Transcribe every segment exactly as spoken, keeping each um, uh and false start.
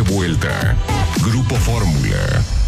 vuelta. Grupo Fórmula.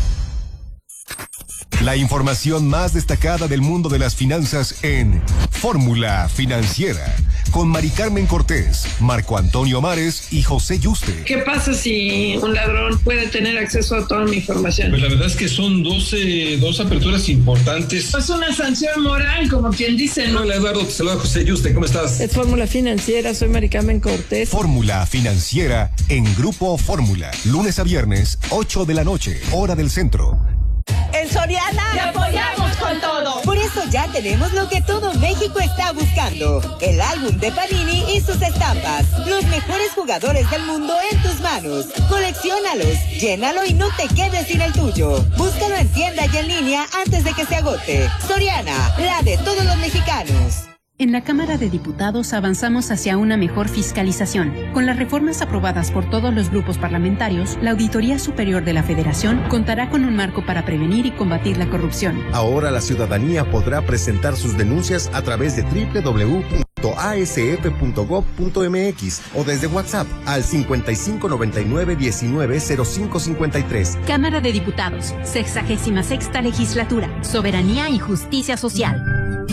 La información más destacada del mundo de las finanzas en Fórmula Financiera, con Mari Carmen Cortés, Marco Antonio Mares y José Yuste. ¿Qué pasa si un ladrón puede tener acceso a toda mi información? Pues la verdad es que son doce, dos aperturas importantes. Es una sanción moral, como quien dice, ¿no? Hola Eduardo, te saluda José Yuste, ¿cómo estás? Es Fórmula Financiera, soy Mari Carmen Cortés. Fórmula Financiera en Grupo Fórmula, lunes a viernes, ocho de la noche, hora del centro. En Soriana ¡te apoyamos con todo! Por eso ya tenemos lo que todo México está buscando: el álbum de Panini y sus estampas. Los mejores jugadores del mundo en tus manos. Colecciónalos, llénalo y no te quedes sin el tuyo. Búscalo en tienda y en línea antes de que se agote. Soriana, la de todos los mexicanos. En la Cámara de Diputados avanzamos hacia una mejor fiscalización. Con las reformas aprobadas por todos los grupos parlamentarios, la Auditoría Superior de la Federación contará con un marco para prevenir y combatir la corrupción. Ahora la ciudadanía podrá presentar sus denuncias a través de doble u doble u doble u punto a s f punto gob punto m x o desde WhatsApp al cincuenta y cinco noventa y nueve diecinueve cero cinco cincuenta y tres. Cámara de Diputados, sexagésima sexta Legislatura, Soberanía y Justicia Social.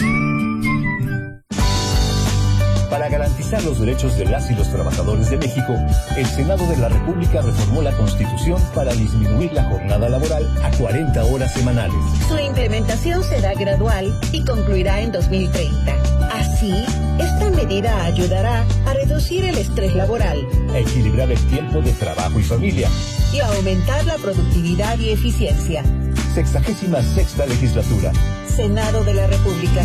Para garantizar los derechos de las y los trabajadores de México, el Senado de la República reformó la Constitución para disminuir la jornada laboral a cuarenta horas semanales. Su implementación será gradual y concluirá en dos mil treinta. Así, esta medida ayudará a reducir el estrés laboral, a equilibrar el tiempo de trabajo y familia y a aumentar la productividad y eficiencia. Sexagésima sexta Legislatura. Senado de la República.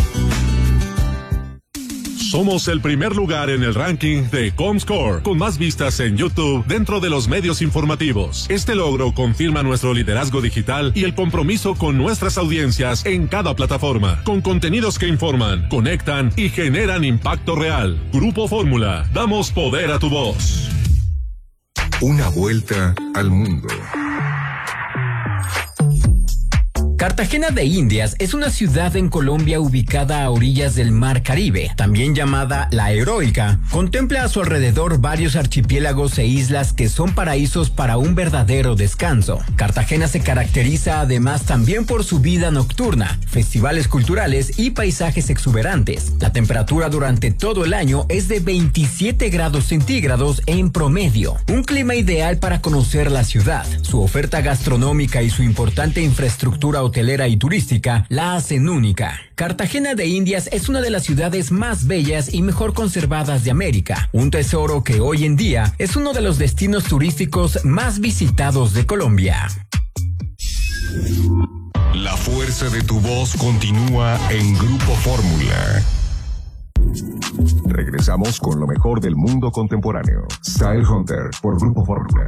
Somos el primer lugar en el ranking de Comscore, con más vistas en YouTube dentro de los medios informativos. Este logro confirma nuestro liderazgo digital y el compromiso con nuestras audiencias en cada plataforma, con contenidos que informan, conectan y generan impacto real. Grupo Fórmula, damos poder a tu voz. Una vuelta al mundo. Cartagena de Indias es una ciudad en Colombia ubicada a orillas del Mar Caribe, también llamada La Heroica. Contempla a su alrededor varios archipiélagos e islas que son paraísos para un verdadero descanso. Cartagena se caracteriza además también por su vida nocturna, festivales culturales y paisajes exuberantes. La temperatura durante todo el año es de veintisiete grados centígrados en promedio. Un clima ideal para conocer la ciudad. Su oferta gastronómica y su importante infraestructura hotelera y turística la hacen única. Cartagena de Indias es una de las ciudades más bellas y mejor conservadas de América, un tesoro que hoy en día es uno de los destinos turísticos más visitados de Colombia. La fuerza de tu voz continúa en Grupo Fórmula. Regresamos con lo mejor del mundo contemporáneo. Style Hunter por Grupo Fórmula.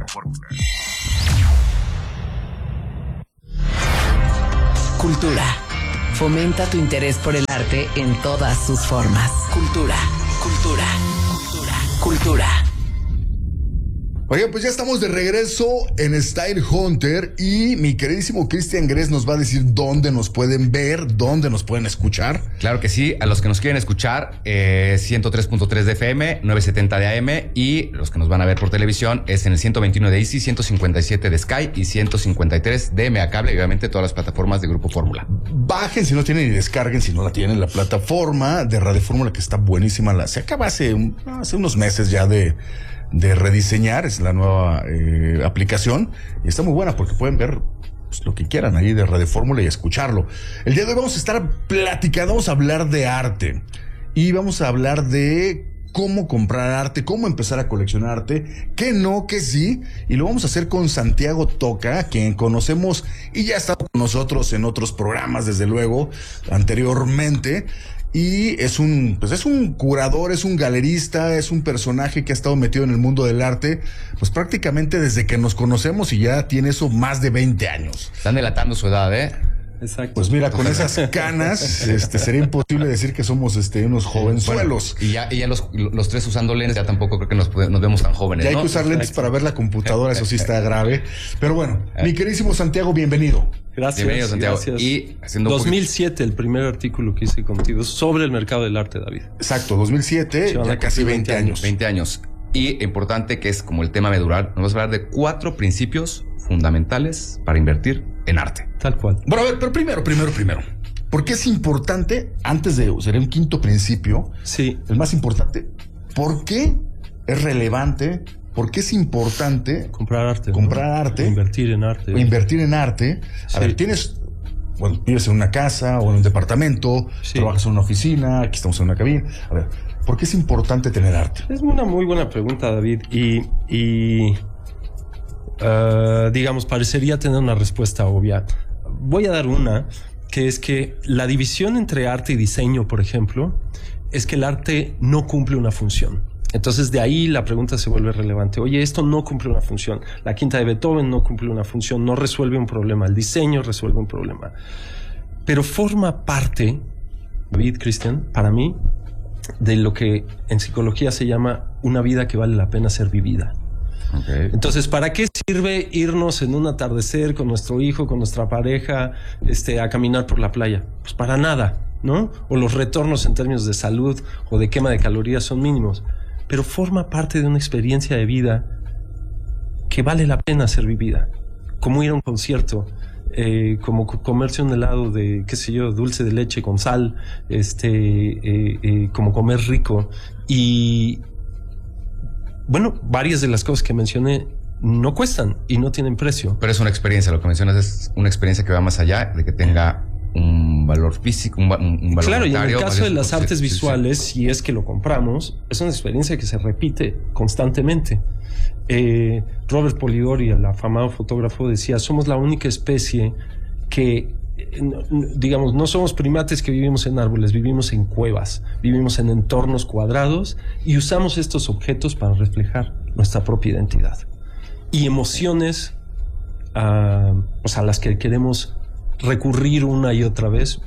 Cultura. Fomenta tu interés por el arte en todas sus formas. Cultura, cultura, cultura, cultura. Oigan, pues ya estamos de regreso en Style Hunter y mi queridísimo Cristian Gress nos va a decir dónde nos pueden ver, dónde nos pueden escuchar. Claro que sí, a los que nos quieren escuchar, eh, ciento tres punto tres de F M, novecientos setenta de A M, y los que nos van a ver por televisión es en el ciento veintiuno de Easy, ciento cincuenta y siete de Sky y ciento cincuenta y tres de Mega Cable, y obviamente todas las plataformas de Grupo Fórmula. Bajen si no tienen y descarguen si no la tienen la plataforma de Radio Fórmula, que está buenísima. La, se acaba hace, un, hace unos meses ya de... de rediseñar, es la nueva eh, aplicación y está muy buena porque pueden ver pues, lo que quieran ahí de Radio Fórmula y escucharlo. El día de hoy vamos a estar platicando, vamos a hablar de arte y vamos a hablar de cómo comprar arte, cómo empezar a coleccionar arte, qué no, qué sí, y lo vamos a hacer con Santiago Toca, quien conocemos y ya ha estado con nosotros en otros programas, desde luego, anteriormente. Y es un, pues es un curador, es un galerista, es un personaje que ha estado metido en el mundo del arte, pues prácticamente desde que nos conocemos, y ya tiene eso más de veinte años. Están delatando su edad, ¿eh? Exacto. Pues mira, con esas canas, este, sería imposible decir que somos este, unos jovenzuelos. Bueno, y ya, y ya los, los tres usando lentes, ya tampoco creo que nos, nos vemos tan jóvenes. Ya hay ¿no? que usar lentes para ver la computadora, eso sí está grave. Pero bueno, mi queridísimo Santiago, bienvenido. Gracias. Bienvenido, Santiago. Gracias. Y haciendo dos mil siete, el primer artículo que hice contigo sobre el mercado del arte, David. Exacto, dos mil siete, ya casi veinte años. veinte años. Y importante, que es como el tema medular, nos vas a hablar de cuatro principios fundamentales para invertir en arte. Tal cual. Bueno, a ver, pero primero, primero, primero. ¿Por qué es importante, antes de, sería un quinto principio, sí, el más importante, ¿por qué es relevante? ¿Por qué es importante comprar arte? Comprar ¿no? arte. O invertir en arte. O invertir en arte. A Sí. ver, tienes, bueno, vives en una casa o en un departamento, Sí. trabajas en una oficina, aquí estamos en una cabina. A ver, ¿por qué es importante tener arte? Es una muy buena pregunta, David. Y, y uh, digamos, parecería tener una respuesta obvia. Voy a dar una, que es que la división entre arte y diseño, por ejemplo, es que el arte no cumple una función. Entonces de ahí la pregunta se vuelve relevante. Oye, esto no cumple una función. La quinta de Beethoven no cumple una función, no resuelve un problema. El diseño resuelve un problema. Pero forma parte, David, Cristian, para mí, de lo que en psicología se llama una vida que vale la pena ser vivida. Okay. Entonces, ¿para qué sirve irnos en un atardecer con nuestro hijo, con nuestra pareja, este, a caminar por la playa? Pues para nada, ¿no? O los retornos en términos de salud o de quema de calorías son mínimos. Pero forma parte de una experiencia de vida que vale la pena ser vivida. Como ir a un concierto, eh, como comerse un helado de, qué sé yo, dulce de leche con sal, este, eh, eh, como comer rico. Y bueno, varias de las cosas que mencioné no cuestan y no tienen precio. Pero es una experiencia, lo que mencionas es una experiencia que va más allá de que tenga un valor físico, un, un valor Claro, monetario, y en el caso de las sí, artes sí, visuales, sí. si es que lo compramos, es una experiencia que se repite constantemente. Eh, Robert Polidori, el afamado fotógrafo, decía, somos la única especie que, digamos, no somos primates que vivimos en árboles, vivimos en cuevas, vivimos en entornos cuadrados y usamos estos objetos para reflejar nuestra propia identidad. Y emociones uh, pues a las que queremos recurrir una y otra vez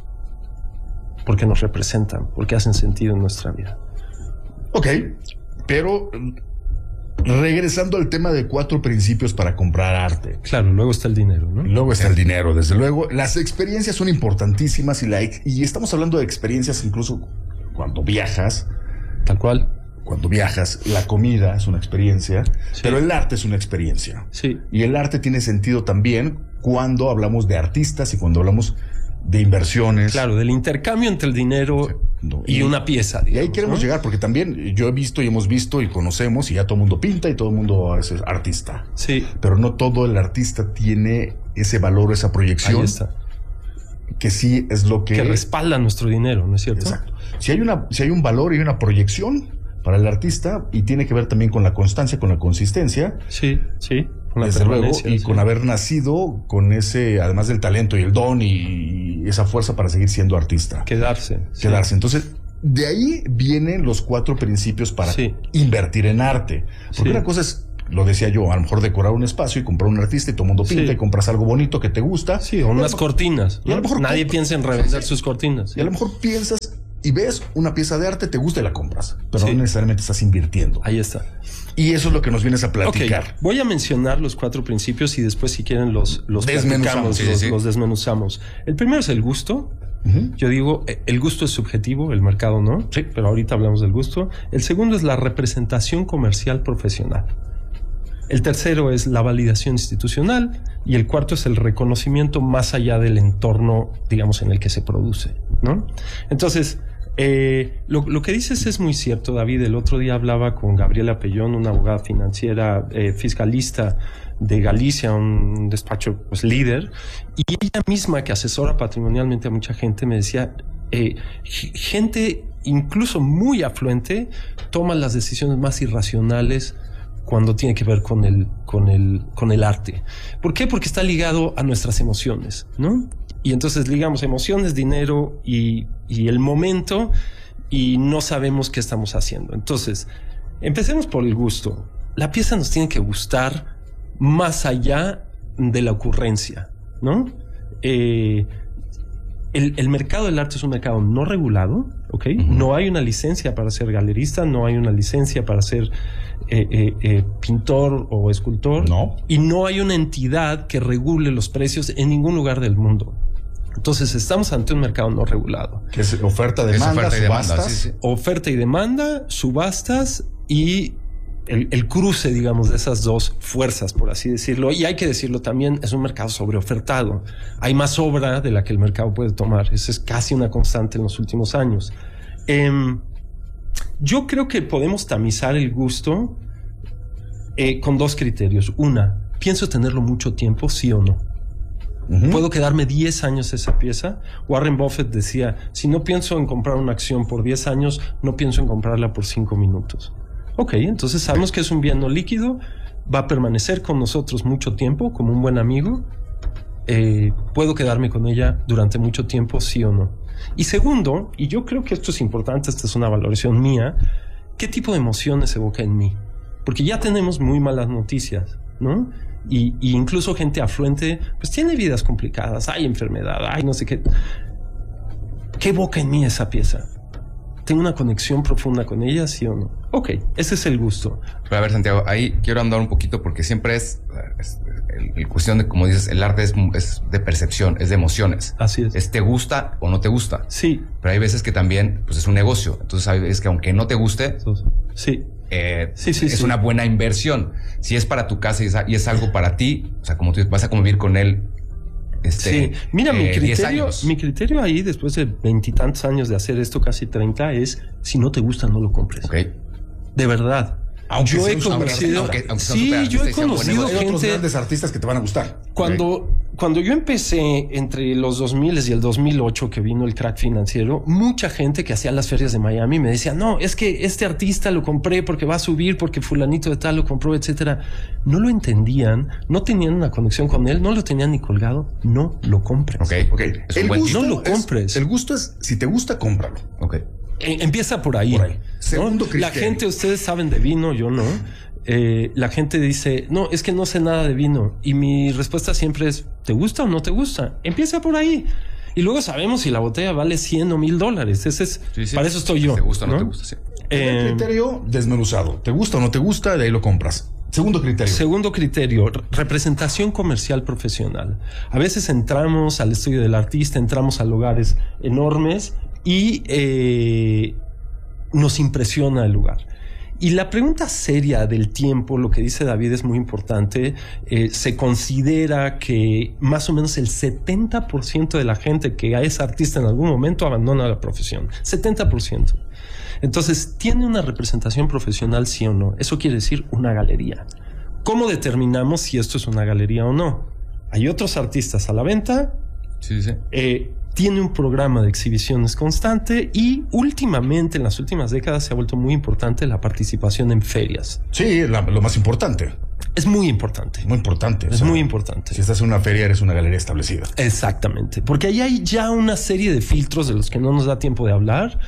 porque nos representan, porque hacen sentido en nuestra vida. Ok, pero regresando al tema de cuatro principios para comprar arte. Claro, luego está el dinero, ¿no? Luego está el dinero, desde luego. Las experiencias son importantísimas y, la ex y estamos hablando de experiencias incluso cuando viajas. Tal cual. Cuando viajas, la comida es una experiencia, sí. Pero el arte es una experiencia. Sí. Y el arte tiene sentido también cuando hablamos de artistas y cuando hablamos de inversiones. Claro, del intercambio entre el dinero sí. no, y, y una pieza. Digamos, y ahí queremos ¿no? llegar, porque también yo he visto y hemos visto y conocemos y ya todo el mundo pinta y todo el mundo es artista. Sí. Pero no todo el artista tiene ese valor, esa proyección. Ahí está. Que sí es lo que... Que respalda nuestro dinero, ¿no es cierto? Exacto. Si hay, una, si hay un valor y una proyección para el artista y tiene que ver también con la constancia, con la consistencia. Sí, sí. Con desde luego, y sí. con haber nacido con ese, además del talento y el don y, y esa fuerza para seguir siendo artista. Quedarse. Quedarse. Sí. Entonces, de ahí vienen los cuatro principios para sí. invertir en arte. Porque sí. una cosa es, lo decía yo, a lo mejor decorar un espacio y comprar un artista y todo el mundo pinta sí. y compras algo bonito que te gusta. Sí, o unas cortinas. ¿no? Y a lo mejor nadie compras, piensa en revender sí. sus cortinas. Y a lo mejor piensas y ves una pieza de arte, te gusta y la compras, pero sí. no necesariamente estás invirtiendo. Ahí está. Y eso es lo que nos vienes a platicar. Okay. Voy a mencionar los cuatro principios y después, si quieren, los, los desmenuzamos. Sí, los, sí. los desmenuzamos. El primero es el gusto. Uh-huh. Yo digo, el gusto es subjetivo, el mercado no. Sí. Pero ahorita hablamos del gusto. El segundo es la representación comercial profesional. El tercero es la validación institucional y el cuarto es el reconocimiento más allá del entorno, digamos, en el que se produce, ¿no? Entonces, eh, lo, lo que dices es muy cierto, David. El otro día hablaba con Gabriela Pellón, una abogada financiera, eh, fiscalista de Galicia, un despacho pues líder, y ella misma, que asesora patrimonialmente a mucha gente, me decía, eh, gente incluso muy afluente toma las decisiones más irracionales cuando tiene que ver con el, con el, con el arte. ¿Por qué? Porque está ligado a nuestras emociones, ¿no? Y entonces ligamos emociones, dinero y, y el momento y no sabemos qué estamos haciendo. Entonces, empecemos por el gusto. La pieza nos tiene que gustar más allá de la ocurrencia, ¿no? Eh, el, el mercado del arte es un mercado no regulado, ¿ok? Uh-huh. No hay una licencia para ser galerista, no hay una licencia para ser eh, eh, eh, pintor o escultor. No. Y no hay una entidad que regule los precios en ningún lugar del mundo. Entonces estamos ante un mercado no regulado. Que es oferta, demanda, es oferta y subastas. Demanda, sí, sí. Oferta y demanda, subastas y el, el cruce, digamos, de esas dos fuerzas, por así decirlo. Y hay que decirlo también, es un mercado sobreofertado. Hay más obra de la que el mercado puede tomar. Eso es casi una constante en los últimos años. Eh, yo creo que podemos tamizar el gusto eh, con dos criterios. Una, ¿pienso tenerlo mucho tiempo, sí o no? Uh-huh. ¿Puedo quedarme diez años esa pieza? Warren Buffett decía, si no pienso en comprar una acción por diez años, no pienso en comprarla por cinco minutos. Ok, entonces sabemos que es un bien no líquido, va a permanecer con nosotros mucho tiempo como un buen amigo. Eh, ¿Puedo quedarme con ella durante mucho tiempo, sí o no? Y segundo, y yo creo que esto es importante, esta es una valoración mía, ¿qué tipo de emociones evoca en mí? Porque ya tenemos muy malas noticias, ¿no? Y, y incluso gente afluente, pues tiene vidas complicadas, hay enfermedad, hay no sé qué. ¿Qué evoca en mí esa pieza? ¿Tengo una conexión profunda con ella, sí o no? Ok, ese es el gusto. Pero a ver, Santiago, ahí quiero andar un poquito porque siempre es, es el, el cuestión de, como dices, el arte es, es de percepción, es de emociones. Así es. Es te gusta o no te gusta. Sí. Pero hay veces que también, pues es un negocio. Entonces hay veces que aunque no te guste, sí. Eh, sí, sí, es sí. una buena inversión. Si es para tu casa y es, y es algo para ti, o sea, como tú vas a convivir con él. Este, sí, mira, eh, mi criterio, mi criterio ahí, después de veintitantos años de hacer esto, casi treinta, es si no te gusta, no lo compres. Okay. De verdad. Aunque yo he conocido, aunque, aunque sí, yo he conocido hay otros gente, grandes artistas que te van a gustar. Cuando, okay. cuando yo empecé entre los dos mil y el dos mil ocho, que vino el crack financiero, mucha gente que hacía las ferias de Miami me decía, no, es que este artista lo compré porque va a subir, porque fulanito de tal lo compró, etcétera. No lo entendían, no tenían una conexión con él, no lo tenían ni colgado, no lo compres. Ok, ok. El gusto no lo compres. Es, el gusto es, si te gusta, cómpralo. Ok. Empieza por ahí. Por ahí. Segundo ¿no? criterio. La gente, ustedes saben de vino, yo no. Eh, la gente dice, no, es que no sé nada de vino. Y mi respuesta siempre es, ¿te gusta o no te gusta? Empieza por ahí. Y luego sabemos si la botella vale cien o mil dólares. Ese es, sí, sí. Para eso estoy yo. ¿Te gusta o no, no te gusta? Sí. Eh, el criterio desmenuzado. ¿Te gusta o no te gusta? De ahí lo compras. Segundo criterio. Segundo criterio, representación comercial profesional. A veces entramos al estudio del artista, entramos a lugares enormes y eh, nos impresiona el lugar. Y la pregunta seria del tiempo, lo que dice David es muy importante. Eh, se considera que más o menos el setenta por ciento de la gente que es artista en algún momento abandona la profesión. setenta por ciento. Entonces, ¿tiene una representación profesional, sí o no? Eso quiere decir una galería. ¿Cómo determinamos si esto es una galería o no? Hay otros artistas a la venta. Sí, sí. Eh, tiene un programa de exhibiciones constante y últimamente, en las últimas décadas, se ha vuelto muy importante la participación en ferias. Sí, la, lo más importante. Es muy importante. Muy importante. Es o sea, muy importante. Si estás en una feria, eres una galería establecida. Exactamente. Porque ahí hay ya una serie de filtros de los que no nos da tiempo de hablar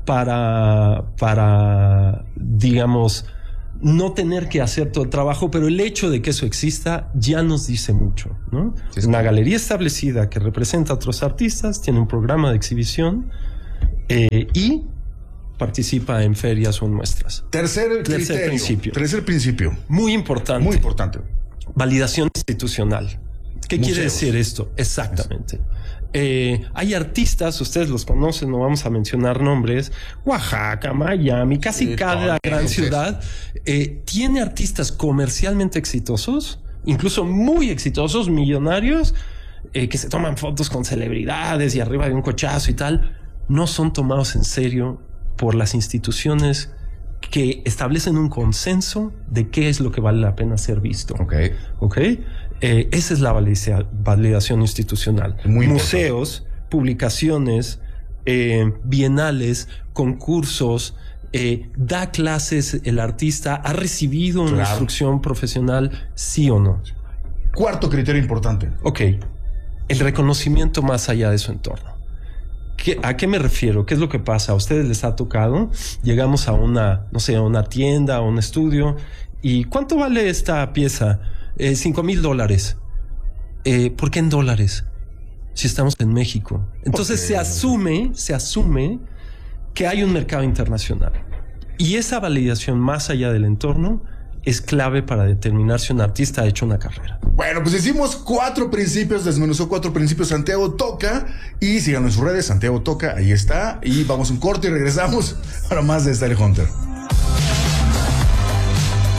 para, para, digamos, no tener que hacer todo el trabajo, pero el hecho de que eso exista ya nos dice mucho, ¿no? Sí, es una claro. galería establecida que representa a otros artistas, tiene un programa de exhibición eh, y participa en ferias o en muestras. Tercer, Tercer criterio, principio. Tercer principio. Muy importante. Muy importante. Validación institucional. ¿Qué Museos. quiere decir esto? Exactamente. Eh, hay artistas, ustedes los conocen, no vamos a mencionar nombres, Oaxaca, Miami, casi sí, cada gran ciudad eh, tiene artistas comercialmente exitosos, incluso muy exitosos, millonarios, eh, que se toman fotos con celebridades y arriba de un cochazo y tal, no son tomados en serio por las instituciones que establecen un consenso de qué es lo que vale la pena ser visto. Ok. Ok. Eh, esa es la validación institucional. Muy Museos, importante. Publicaciones, eh, bienales, concursos, eh, da clases el artista, ha recibido una claro. instrucción profesional, sí o no. Cuarto criterio importante. Ok. El reconocimiento más allá de su entorno. ¿Qué, ¿A qué me refiero? ¿Qué es lo que pasa? A ustedes les ha tocado, llegamos a una, no sé, a una tienda, a un estudio, y ¿cuánto vale esta pieza? Eh, cinco mil dólares. Eh, ¿Por qué en dólares? Si estamos en México. Entonces se asume, se asume que hay un mercado internacional. Y esa validación más allá del entorno es clave para determinar si un artista ha hecho una carrera. Bueno, pues hicimos cuatro principios, desmenuzó cuatro principios Santiago Toca, y síganos en sus redes, Santiago Toca, ahí está, y vamos a un corte y regresamos para más de Style Hunter.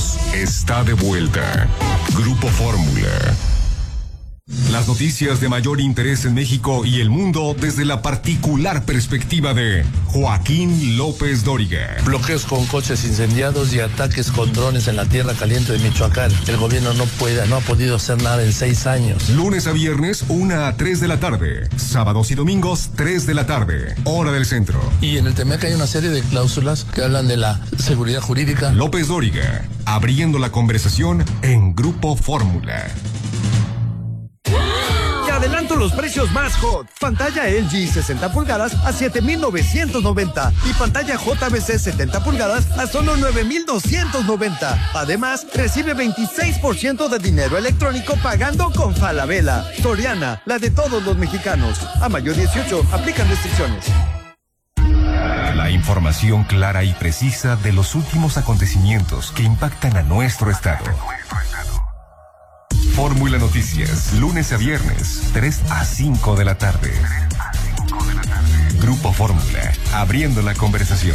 Unidos está de vuelta. Grupo Fórmula. Las noticias de mayor interés en México y el mundo desde la particular perspectiva de Joaquín López Dóriga. Bloqueos con coches incendiados y ataques con drones en la tierra caliente de Michoacán. El gobierno no puede, no ha podido hacer nada en seis años. Lunes a viernes, una a tres de la tarde. Sábados y domingos, tres de la tarde. Hora del centro. Y en el T M E C hay una serie de cláusulas que hablan de la seguridad jurídica. López Dóriga, abriendo la conversación en Grupo Fórmula. Adelanto los precios más hot. Pantalla L G sesenta pulgadas a siete mil novecientos noventa y pantalla J V C setenta pulgadas a solo nueve mil doscientos noventa. Además, recibe veintiséis por ciento de dinero electrónico pagando con Falabella. Soriana, la de todos los mexicanos. A mayo dieciocho, aplican restricciones. La información clara y precisa de los últimos acontecimientos que impactan a nuestro estado. Fórmula Noticias, lunes a viernes, tres a cinco de la tarde. Grupo Fórmula, abriendo la conversación.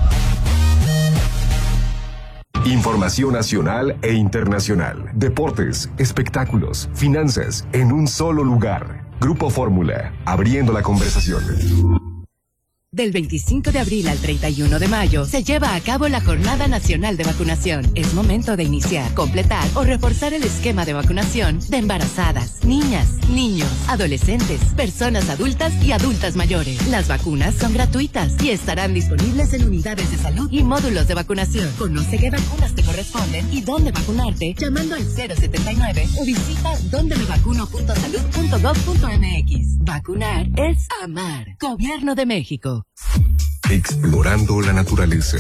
Información nacional e internacional, deportes, espectáculos, finanzas, en un solo lugar. Grupo Fórmula, abriendo la conversación. Del veinticinco de abril al treinta y uno de mayo se lleva a cabo la Jornada Nacional de Vacunación. Es momento de iniciar, completar o reforzar el esquema de vacunación de embarazadas, niñas, niños, adolescentes, personas adultas y adultas mayores. Las vacunas son gratuitas y estarán disponibles en unidades de salud y módulos de vacunación. Conoce qué vacunas te corresponden y dónde vacunarte llamando al cero setenta y nueve o visita donde me vacuno punto salud punto gov punto m x. Vacunar es amar. Gobierno de México. Explorando la naturaleza.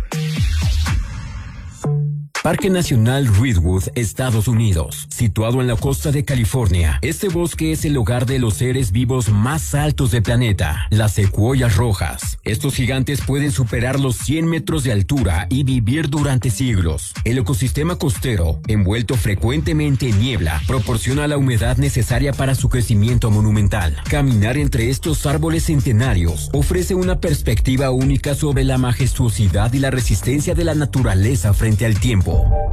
Parque Nacional Redwood, Estados Unidos, situado en la costa de California. Este bosque es el hogar de los seres vivos más altos del planeta, las secuoyas rojas. Estos gigantes pueden superar los cien metros de altura y vivir durante siglos. El ecosistema costero, envuelto frecuentemente en niebla, proporciona la humedad necesaria para su crecimiento monumental. Caminar entre estos árboles centenarios ofrece una perspectiva única sobre la majestuosidad y la resistencia de la naturaleza frente al tiempo.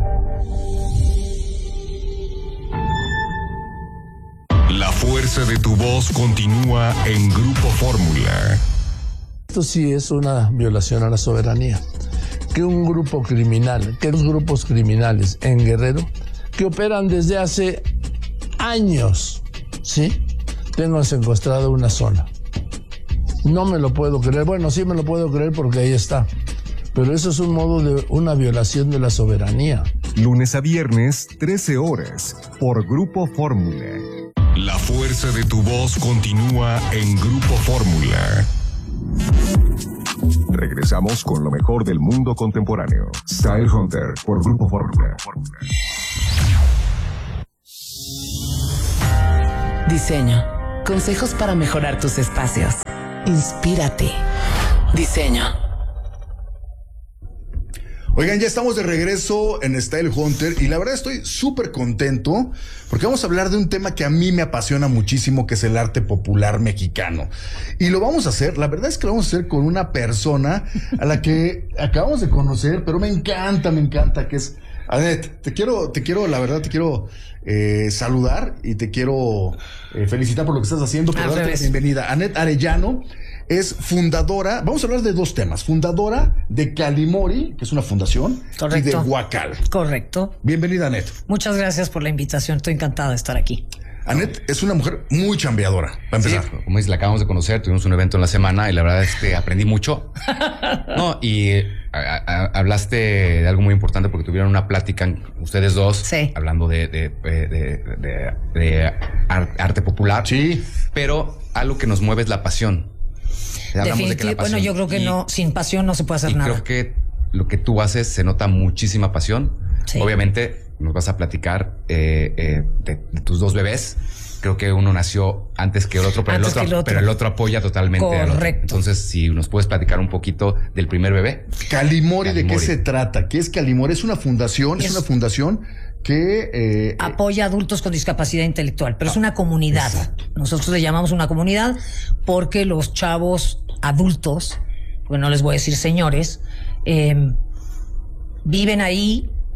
La fuerza de tu voz continúa en Grupo Fórmula. Esto sí es una violación a la soberanía. Que un grupo criminal, que dos grupos criminales en Guerrero, que operan desde hace años, ¿sí? Tengan secuestrado una zona. No me lo puedo creer. Bueno, sí me lo puedo creer porque ahí está. Pero eso es un modo de una violación de la soberanía. Lunes a viernes, trece horas, por Grupo Fórmula. La fuerza de tu voz continúa en Grupo Fórmula. Regresamos con lo mejor del mundo contemporáneo. Style Hunter, por Grupo Fórmula. Diseño. Consejos para mejorar tus espacios. Inspírate. Diseño. Oigan, ya estamos de regreso en Style Hunter y la verdad estoy súper contento porque vamos a hablar de un tema que a mí me apasiona muchísimo, que es el arte popular mexicano. Y lo vamos a hacer, la verdad es que lo vamos a hacer con una persona a la que acabamos de conocer, pero me encanta, me encanta, que es Anet. Te quiero, te quiero, la verdad, te quiero eh, saludar y te quiero eh, felicitar por lo que estás haciendo, por darte la bienvenida. Anet Arellano es fundadora, vamos a hablar de dos temas, fundadora de Calimori, que es una fundación, correcto, y de Huacal. Correcto. Bienvenida, Anet. Muchas gracias por la invitación, estoy encantada de estar aquí. Anet es una mujer muy chambeadora, para empezar. Sí, como dices, la acabamos de conocer, tuvimos un evento en la semana y la verdad es que aprendí mucho. No, y a, a, hablaste de algo muy importante porque tuvieron una plática ustedes dos, sí, hablando de, de, de, de, de, de arte popular. Sí. Pero algo que nos mueve es la pasión. Definitivamente, bueno, yo creo que y, no, sin pasión no se puede hacer y nada. Creo que lo que tú haces se nota muchísima pasión. Sí. Obviamente nos vas a platicar eh, eh, de, de tus dos bebés. Creo que uno nació antes que el otro, pero, el otro, el otro, pero el otro apoya totalmente. Correcto. Al otro. Entonces, si nos puedes platicar un poquito del primer bebé. Calimori, Calimori. ¿De qué se trata? ¿Qué es Calimori? Es una fundación, es, es una fundación que eh, apoya a adultos con discapacidad intelectual, pero ah, es una comunidad. Exacto. Nosotros le llamamos una comunidad porque los chavos adultos, pues no les voy a decir señores, eh, viven ahí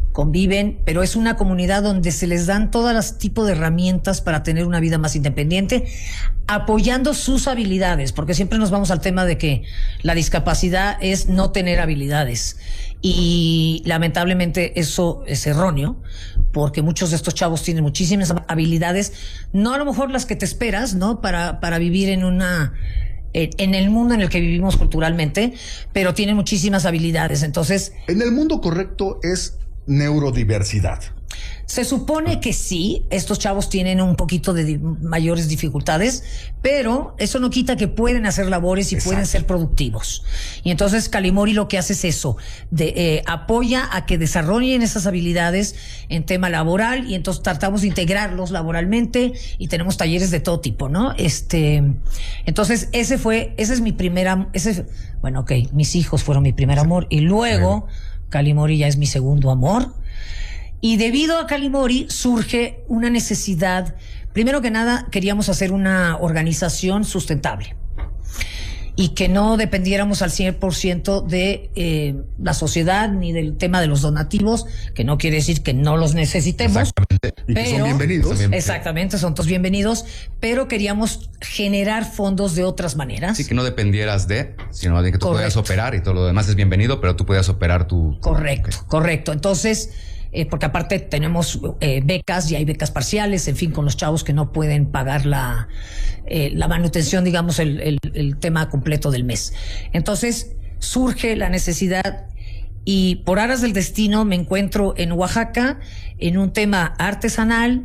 conviven, pero es una comunidad donde se les dan todos los tipos de herramientas para tener una vida más independiente, apoyando sus habilidades, porque siempre nos vamos al tema de que la discapacidad es no tener habilidades. Y lamentablemente eso es erróneo, porque muchos de estos chavos tienen muchísimas habilidades, no a lo mejor las que te esperas, ¿no? Para, para vivir en una, en el mundo en el que vivimos culturalmente, pero tienen muchísimas habilidades. Entonces, en el mundo correcto es neurodiversidad. Se supone que sí, estos chavos tienen un poquito de di- mayores dificultades, pero eso no quita que pueden hacer labores y Exacto. pueden ser productivos. Y entonces Calimori lo que hace es eso, de, eh, apoya a que desarrollen esas habilidades en tema laboral, y entonces tratamos de integrarlos laboralmente y tenemos talleres de todo tipo, ¿no? Este, entonces ese fue, ese es mi primera, ese, bueno, ok, mis hijos fueron mi primer amor, y luego Calimori ya es mi segundo amor. Y debido a Calimori surge una necesidad. Primero que nada, queríamos hacer una organización sustentable y que no dependiéramos al cien por ciento de eh, la sociedad ni del tema de los donativos, que no quiere decir que no los necesitemos. Exactamente. Y pero, que son bienvenidos. Exactamente, son todos bienvenidos, pero queríamos generar fondos de otras maneras. Sí, que no dependieras de, sino de que tú Correcto. podías operar y todo lo demás es bienvenido, pero tú podías operar tu... Correcto, okay. correcto. Entonces... Eh, porque aparte tenemos eh, becas y hay becas parciales, en fin, con los chavos que no pueden pagar la, eh, la manutención, digamos, el, el, el tema completo del mes. Entonces surge la necesidad y por aras del destino me encuentro en Oaxaca en un tema artesanal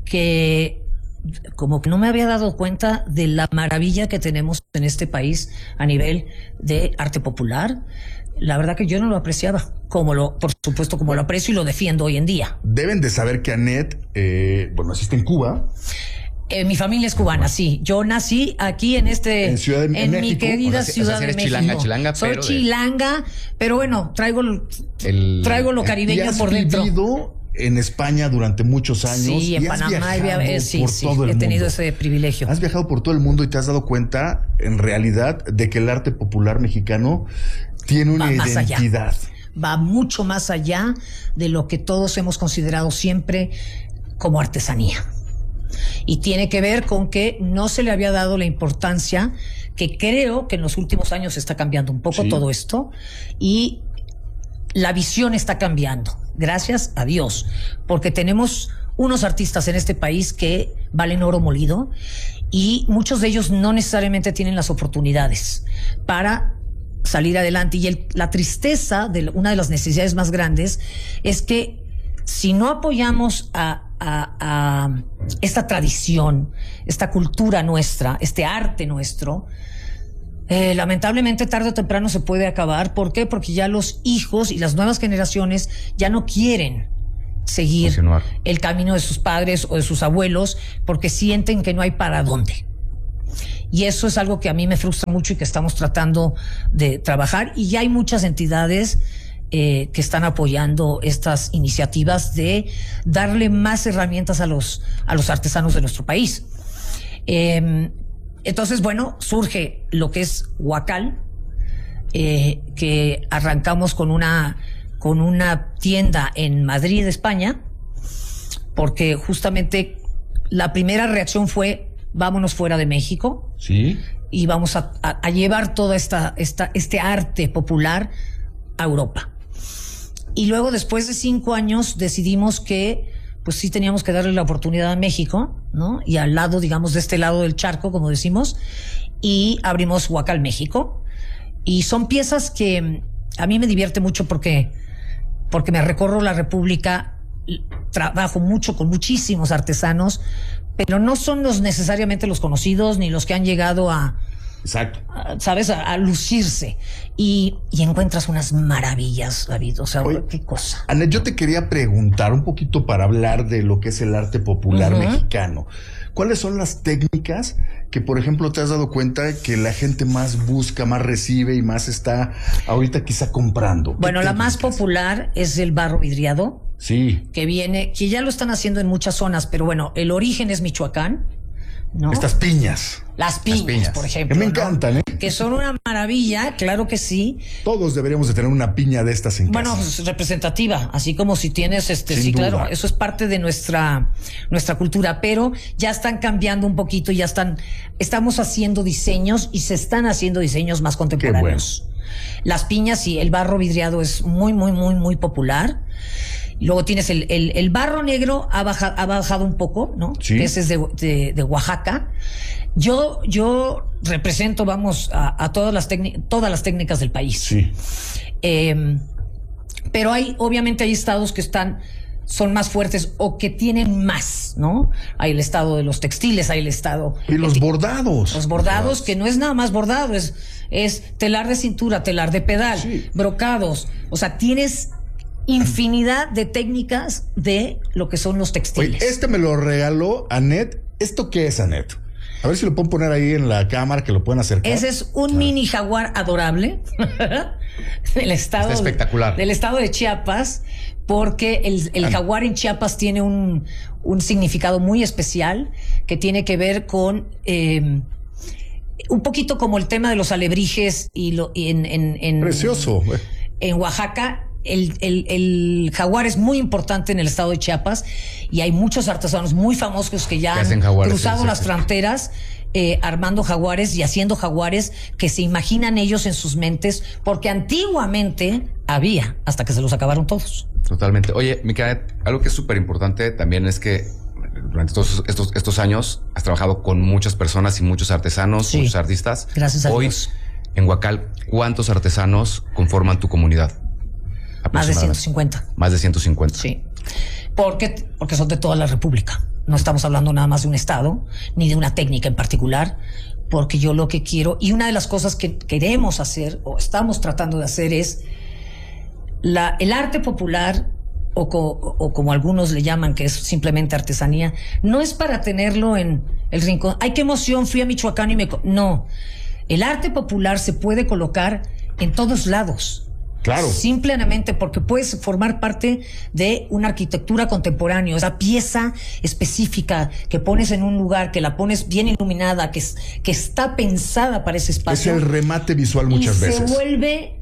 que como que no me había dado cuenta de la maravilla que tenemos en este país a nivel de arte popular. La verdad que yo no lo apreciaba, como lo, por supuesto, como lo aprecio y lo defiendo hoy en día. Deben de saber que Annette, eh, bueno, naciste en Cuba. Eh, mi familia es cubana, sí. Yo nací aquí en este, en, ciudad de, en en mi México. querida o sea, Ciudad o sea, si de eres México. Chilanga, chilanga, Soy pero chilanga, de... pero bueno, traigo el, traigo lo caribeño por dentro. ¿Y has vivido en España durante muchos años? Sí, en y has Panamá viajado eh, sí, por sí, todo el he tenido mundo. ese privilegio. Has viajado por todo el mundo y te has dado cuenta, en realidad, de que el arte popular mexicano tiene una Va identidad. Allá. Va mucho más allá de lo que todos hemos considerado siempre como artesanía. Y tiene que ver con que no se le había dado la importancia que creo que en los últimos años está cambiando un poco sí. todo esto y la visión está cambiando, gracias a Dios, porque tenemos unos artistas en este país que valen oro molido y muchos de ellos no necesariamente tienen las oportunidades para salir adelante. Y el, la tristeza de una de las necesidades más grandes es que si no apoyamos a, a, a esta tradición, esta cultura nuestra, este arte nuestro, eh, lamentablemente tarde o temprano se puede acabar. ¿Por qué? Porque ya los hijos y las nuevas generaciones ya no quieren seguir Continuar. el camino de sus padres o de sus abuelos porque sienten que no hay para dónde. Y eso es algo que a mí me frustra mucho y que estamos tratando de trabajar. Y ya hay muchas entidades eh, que están apoyando estas iniciativas de darle más herramientas a los, a los artesanos de nuestro país. Eh, entonces, bueno, surge lo que es Huacal, eh, que arrancamos con una, con una tienda en Madrid, España, porque justamente la primera reacción fue: vámonos fuera de México. Sí. Y vamos a, a, a llevar todo esta, esta, este arte popular a Europa. Y luego, después de cinco años, decidimos que, pues sí teníamos que darle la oportunidad a México, ¿no? Y al lado, digamos, de este lado del charco, como decimos, y abrimos Huacal México. Y son piezas que a mí me divierte mucho porque, porque me recorro la República, trabajo mucho con muchísimos artesanos, pero no son los necesariamente los conocidos ni los que han llegado a, Exacto. a ¿sabes? A, a lucirse. Y, y encuentras unas maravillas, David. O sea, Oye, qué cosa. Ana, yo te quería preguntar un poquito para hablar de lo que es el arte popular uh-huh. mexicano. ¿Cuáles son las técnicas que, por ejemplo, te has dado cuenta que la gente más busca, más recibe y más está ahorita quizá comprando? Bueno, la más popular es el barro vidriado. Sí. Que viene, que ya lo están haciendo en muchas zonas, pero bueno, el origen es Michoacán. ¿no? Estas piñas. Las piñas, Las piñas. por ejemplo. Que me encantan, ¿no? ¿eh? Que son una maravilla, claro que sí. Todos deberíamos de tener una piña de estas en bueno, casa. Bueno, pues, representativa, así como si tienes, este, Sin sí, duda. claro, eso es parte de nuestra, nuestra cultura, pero ya están cambiando un poquito, ya están, estamos haciendo diseños y se están haciendo diseños más contemporáneos. Qué bueno. Las piñas y el barro vidriado es muy, muy, muy, muy popular. Luego tienes el, el, el barro negro, ha bajado, ha bajado un poco, ¿no? Sí. Ese es de, de, de Oaxaca. Yo, yo represento, vamos, a, a todas las todas las técnicas del país. Sí. Eh, pero hay, obviamente hay estados que están, son más fuertes o que tienen más, ¿no? Hay el estado de los textiles, hay el estado... Y los bordados. Los bordados, que no es nada más bordado, es, es telar de cintura, telar de pedal, sí. brocados. O sea, tienes infinidad de técnicas de lo que son los textiles. Oye, este me lo regaló Anet. ¿Esto qué es, Anet? A ver si lo pueden poner ahí en la cámara, que lo pueden acercar. Ese es un ah. mini jaguar adorable del estado, Está espectacular. De, del estado de Chiapas, porque el, el jaguar en Chiapas tiene un, un significado muy especial que tiene que ver con eh, un poquito como el tema de los alebrijes y, lo, y en, en, en precioso. En Oaxaca. El, el, el jaguar es muy importante en el estado de Chiapas y hay muchos artesanos muy famosos que ya han jaguares, cruzado sí, las sí. fronteras eh, armando jaguares y haciendo jaguares que se imaginan ellos en sus mentes, porque antiguamente había, hasta que se los acabaron todos. Totalmente. Oye, Micaela, algo que es súper importante también es que durante todos estos, estos años has trabajado con muchas personas y muchos artesanos, sí. muchos artistas. Gracias a Hoy, Dios. En Huacal, ¿cuántos artesanos conforman tu comunidad? Más de ciento cincuenta. Más de ciento cincuenta. Sí. ¿Por qué? Porque son de toda la República. No estamos hablando nada más de un estado, ni de una técnica en particular, porque yo lo que quiero, y una de las cosas que queremos hacer, o estamos tratando de hacer, es la, el arte popular, o, co, o como algunos le llaman, que es simplemente artesanía, no es para tenerlo en el rincón. ¡Ay, qué emoción! Fui a Michoacán y me... No. El arte popular se puede colocar en todos lados. Claro. Simplemente porque puedes formar parte de una arquitectura contemporánea, esa pieza específica que pones en un lugar, que la pones bien iluminada, que, es, que está pensada para ese espacio. Es el remate visual muchas y veces. Se vuelve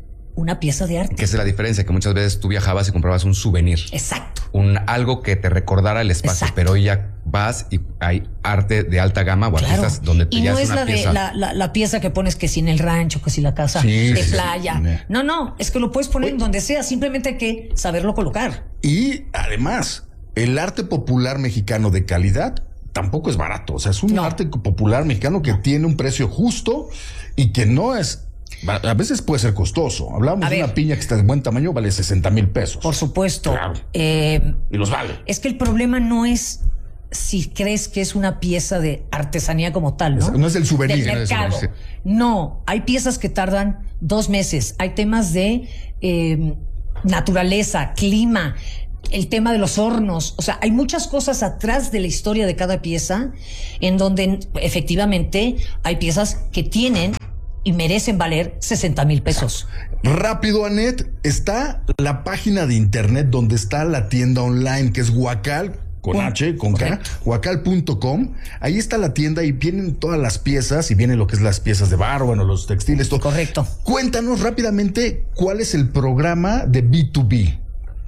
una pieza de arte. Que es la diferencia, que muchas veces tú viajabas y comprabas un souvenir. Exacto. Un, algo que te recordara el espacio. Exacto. Pero hoy ya vas y hay arte de alta gama o claro. artistas donde te y ya no es es una la, pieza. De, la, la, la pieza que pones que si en el rancho, que si la casa sí, de sí, playa. Sí, sí. No, no, es que lo puedes poner Oye. en donde sea, simplemente hay que saberlo colocar. Y además, el arte popular mexicano de calidad tampoco es barato. O sea, es un no. arte popular mexicano que no. tiene un precio justo y que no es... A veces puede ser costoso. Hablamos a de ver, una piña que está de buen tamaño, vale sesenta mil pesos. Por supuesto. Claro. Eh, y los vale. Es que el problema no es si crees que es una pieza de artesanía como tal, ¿no? No es el souvenir. Del mercado. No, no, hay piezas que tardan dos meses. Hay temas de eh, naturaleza, clima, el tema de los hornos. O sea, hay muchas cosas atrás de la historia de cada pieza en donde efectivamente hay piezas que tienen y merecen valer sesenta mil pesos. Rápido, Anet, está la página de internet donde está la tienda online, que es Huacal, con Punto. H, con K, huacal punto com. Ahí está la tienda y vienen todas las piezas y vienen lo que es las piezas de barro, bueno, los textiles, todo. Correcto. Cuéntanos rápidamente cuál es el programa de B dos B.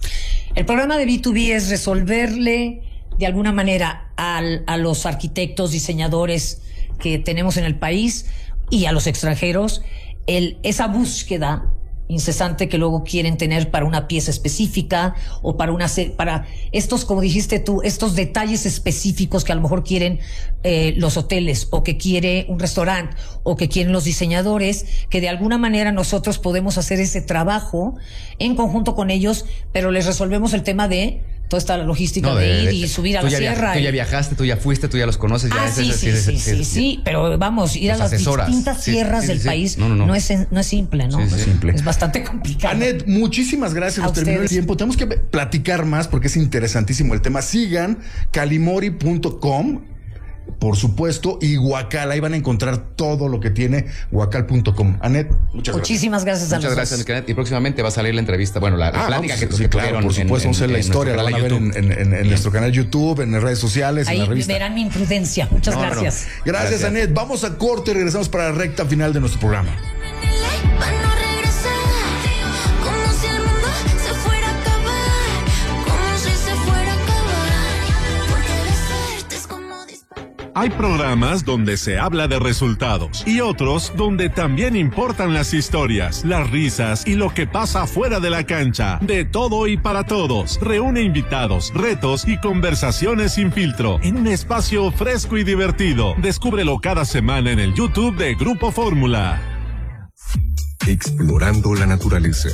El programa de B dos B es resolverle de alguna manera al, a los arquitectos, diseñadores que tenemos en el país y a los extranjeros, el, esa búsqueda incesante que luego quieren tener para una pieza específica o para una para estos, como dijiste tú, estos detalles específicos que a lo mejor quieren eh, los hoteles o que quiere un restaurante o que quieren los diseñadores, que de alguna manera nosotros podemos hacer ese trabajo en conjunto con ellos, pero les resolvemos el tema de toda esta logística no, de, de ir y subir a la sierra. Tú y... ya viajaste, tú ya fuiste, tú ya los conoces. Ah, ya sí, sí, sí, sí, sí, pero vamos, ir a las distintas sierras del país no, no, no. No, es, no es simple, ¿no? Sí, sí. Es simple. Es bastante complicado. Anet, muchísimas gracias, nos terminó el tiempo. Tenemos que platicar más porque es interesantísimo el tema. Sigan calimori punto com por supuesto, y Guacal. Ahí van a encontrar todo lo que tiene guacal punto com. Anet, muchas gracias. Muchísimas gracias a Muchas gracias, Anet. Y próximamente va a salir la entrevista, bueno, la, la ah, plática vamos, que, sí, que claro, tuvieron. por supuesto, vamos a hacer la historia, la van a ver en, en, en, en nuestro canal YouTube, en las redes sociales, ahí en la revista. verán mi imprudencia. Muchas no, gracias. No, no. Gracias, gracias, Anet. Vamos a corte y regresamos para la recta final de nuestro programa. Hay programas donde se habla de resultados y otros donde también importan las historias, las risas y lo que pasa fuera de la cancha. De todo y para todos. Reúne invitados, retos y conversaciones sin filtro en un espacio fresco y divertido. Descúbrelo cada semana en el YouTube de Grupo Fórmula. Explorando la naturaleza.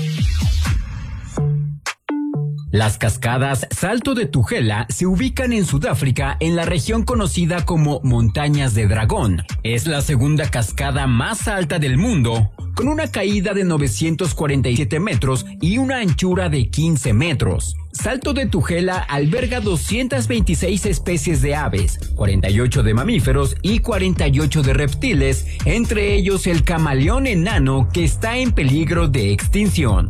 Las cascadas Salto de Tugela se ubican en Sudáfrica en la región conocida como Montañas de Dragón. Es la segunda cascada más alta del mundo, con una caída de novecientos cuarenta y siete metros y una anchura de quince metros. Salto de Tugela alberga doscientas veintiséis especies de aves, cuarenta y ocho de mamíferos y cuarenta y ocho de reptiles, entre ellos el camaleón enano que está en peligro de extinción.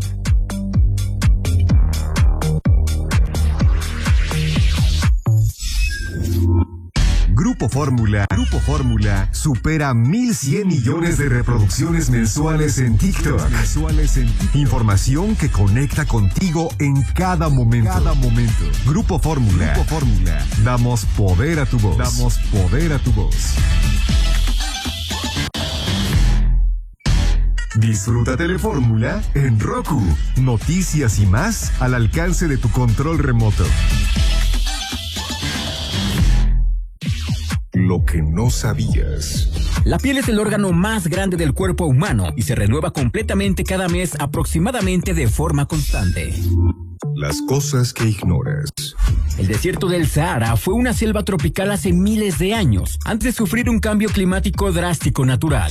Grupo Fórmula, Grupo Fórmula supera mil cien millones de reproducciones mensuales en TikTok. Mensuales en TikTok. Información que conecta contigo en cada momento. Cada momento. Grupo Fórmula. Grupo Fórmula. Damos poder a tu voz. Damos poder a tu voz. Disfruta Telefórmula en Roku. Noticias y más al alcance de tu control remoto. Lo que no sabías. La piel es el órgano más grande del cuerpo humano y se renueva completamente cada mes aproximadamente de forma constante. Las cosas que ignoras. El desierto del Sahara fue una selva tropical hace miles de años, antes de sufrir un cambio climático drástico natural.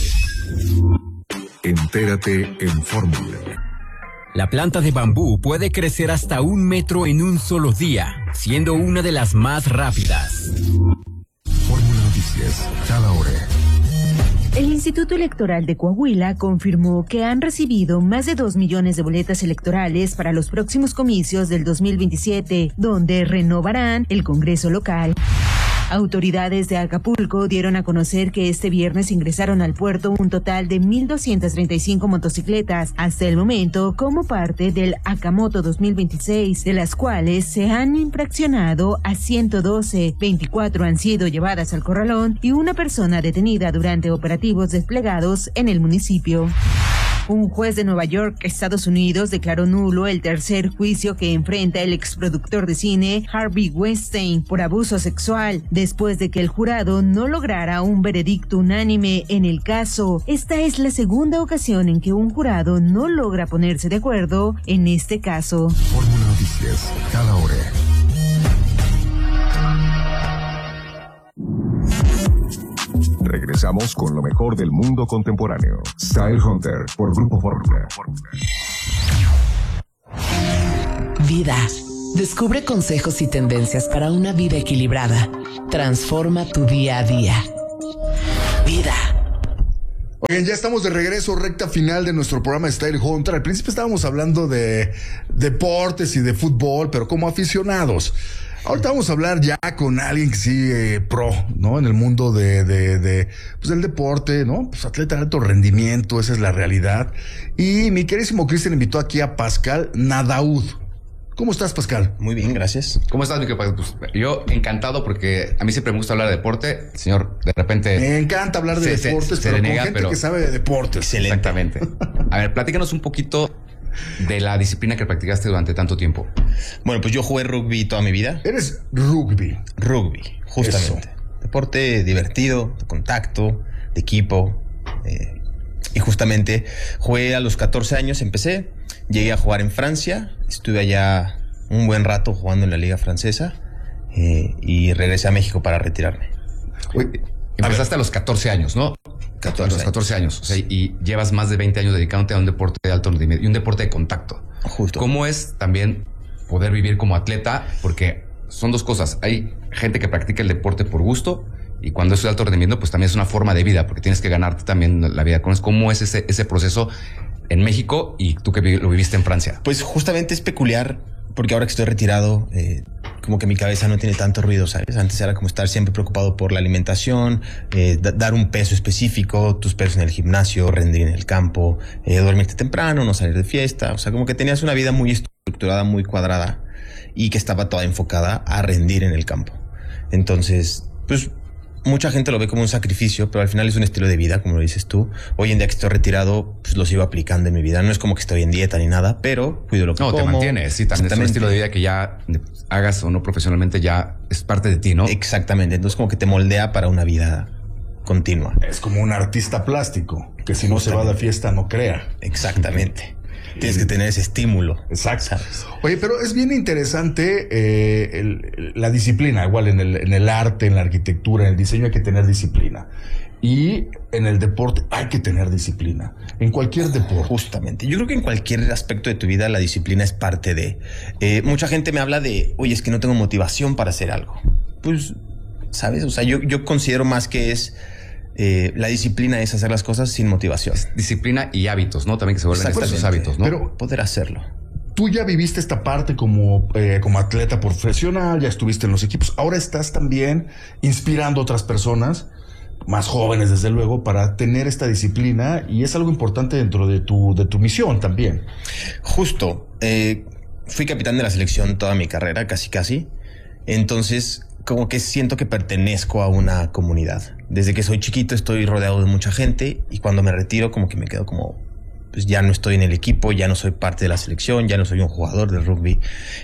Entérate en Fórmula. La planta de bambú puede crecer hasta un metro en un solo día, siendo una de las más rápidas. Fórmula Noticias, cada hora. El Instituto Electoral de Coahuila confirmó que han recibido más de dos millones de boletas electorales para los próximos comicios del dos mil veintisiete, donde renovarán el Congreso local. Autoridades de Acapulco dieron a conocer que este viernes ingresaron al puerto un total de mil doscientas treinta y cinco motocicletas hasta el momento como parte del Acamoto dos mil veintiséis, de las cuales se han infraccionado a ciento doce, veinticuatro han sido llevadas al corralón y una persona detenida durante operativos desplegados en el municipio. Un juez de Nueva York, Estados Unidos, declaró nulo el tercer juicio que enfrenta el exproductor de cine Harvey Weinstein por abuso sexual, después de que el jurado no lograra un veredicto unánime en el caso. Esta es la segunda ocasión en que un jurado no logra ponerse de acuerdo en este caso. Fórmula Noticias, cada hora. Regresamos con lo mejor del mundo contemporáneo. Style Hunter por Grupo Fórmula. Vida. Descubre consejos y tendencias para una vida equilibrada. Transforma tu día a día. Vida. Oigan, ya estamos de regreso, recta final de nuestro programa Style Hunter. Al principio estábamos hablando de deportes y de fútbol, pero como aficionados. Ahorita vamos a hablar ya con alguien que sí, eh, pro, ¿no? En el mundo de, de, de, pues del deporte, ¿no? Pues atleta de alto rendimiento, esa es la realidad. Y mi queridísimo Cristian invitó aquí a Pascal Nadaud. ¿Cómo estás, Pascal? Muy bien, gracias. ¿Cómo estás, mi querido? Pues yo encantado porque a mí siempre me gusta hablar de deporte. El señor, de repente... Me encanta hablar de se, deportes, se, pero se con gente pero... que sabe de deportes. Excelente. Exactamente. A ver, platícanos un poquito de la disciplina que practicaste durante tanto tiempo. Bueno, pues yo jugué rugby toda mi vida. Eres rugby. Rugby, justamente. Eso. Deporte divertido, de contacto, de equipo. Eh, y justamente jugué a los catorce años, empecé. Llegué a jugar en Francia. Estuve allá un buen rato jugando en la liga francesa. Eh, y regresé a México para retirarme. Uy, empezaste a, a los catorce años, ¿no? catorce a los catorce años. O sea, y llevas más de veinte años dedicándote a un deporte de alto rendimiento y un deporte de contacto. Justo. ¿Cómo es también poder vivir como atleta? Porque son dos cosas. Hay gente que practica el deporte por gusto Y cuando es de alto rendimiento, pues también es una forma de vida, porque tienes que ganarte también la vida. ¿Cómo es ese, ese proceso en México y tú que lo viviste en Francia? Pues justamente es peculiar, porque ahora que estoy retirado, eh, como que mi cabeza no tiene tanto ruido, ¿sabes? Antes era como estar siempre preocupado por la alimentación, eh, da, dar un peso específico, tus pesos en el gimnasio, rendir en el campo, eh, dormirte temprano, no salir de fiesta. O sea, como que tenías una vida muy estructurada, muy cuadrada y que estaba toda enfocada a rendir en el campo. Entonces, pues mucha gente lo ve como un sacrificio, pero al final es un estilo de vida, como lo dices tú. Hoy en día que estoy retirado, pues lo sigo aplicando en mi vida. No es como que estoy en dieta ni nada, pero cuido lo que no, como. No, te mantienes. Sí, también es un estilo de vida que ya hagas o no profesionalmente ya es parte de ti, ¿no? Exactamente. Entonces como que te moldea para una vida continua. Es como un artista plástico, que si no se va de fiesta no crea. Exactamente. Tienes que tener ese estímulo. Exacto. ¿Sabes? Oye, pero es bien interesante eh, el, la disciplina. Igual en el, en el arte, en la arquitectura, en el diseño hay que tener disciplina. Y en el deporte hay que tener disciplina. En cualquier deporte. Justamente. Yo creo que en cualquier aspecto de tu vida la disciplina es parte de... Eh, mucha gente me habla de, oye, es que no tengo motivación para hacer algo. Pues, ¿sabes? O sea, yo, yo considero más que es... Eh, la disciplina es hacer las cosas sin motivación. Es disciplina y hábitos, ¿no? También que se vuelven estos hábitos, ¿no? Pero poder hacerlo. Tú ya viviste esta parte como, eh, como atleta profesional, ya estuviste en los equipos. Ahora estás también inspirando a otras personas, más jóvenes desde luego, para tener esta disciplina, y es algo importante dentro de tu, de tu misión también. Justo. Eh, fui capitán de la selección toda mi carrera, casi casi. Entonces, como que siento que pertenezco a una comunidad. Desde que soy chiquito estoy rodeado de mucha gente y cuando me retiro como que me quedo como, pues ya no estoy en el equipo, ya no soy parte de la selección, ya no soy un jugador de rugby.